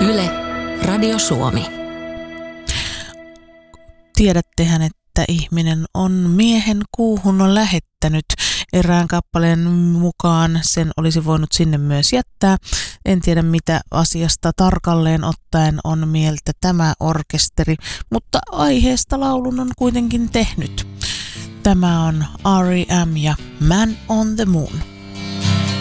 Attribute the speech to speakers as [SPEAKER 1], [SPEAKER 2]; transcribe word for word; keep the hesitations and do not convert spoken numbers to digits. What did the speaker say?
[SPEAKER 1] Yle, Radio Suomi.
[SPEAKER 2] Tiedättehän, että ihminen on miehen kuuhun lähettänyt. Erään kappaleen mukaan sen olisi voinut sinne myös jättää. En tiedä, mitä asiasta tarkalleen ottaen on mieltä tämä orkesteri, mutta aiheesta laulun on kuitenkin tehnyt. Tämä on R E M ja Man on the Moon.